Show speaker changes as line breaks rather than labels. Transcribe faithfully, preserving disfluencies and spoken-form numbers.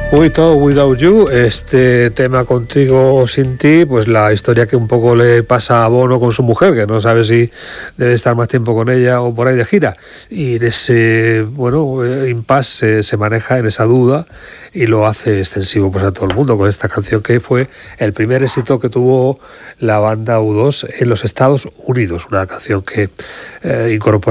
With or Without You, este tema Contigo o Sin Ti, pues la historia que un poco le pasa a Bono con su mujer, que no sabe si debe estar más tiempo con ella o por ahí de gira, y en ese, bueno, impasse se maneja en esa duda y lo hace extensivo pues a todo el mundo con esta canción que fue el primer éxito que tuvo la banda U dos en los Estados Unidos, una canción que eh, incorpora